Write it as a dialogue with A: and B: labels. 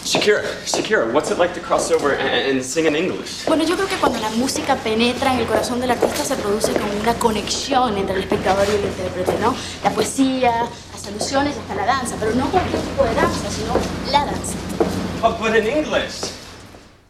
A: Shakira, what's it like to cross over and sing in English?
B: Bueno, yo creo que cuando la música penetra en el corazón del artista se produce como una conexión entre el espectador y el intérprete, ¿no? La poesía, las alusiones y hasta la danza, pero no cualquier tipo de danza, sino la danza.
A: But in English.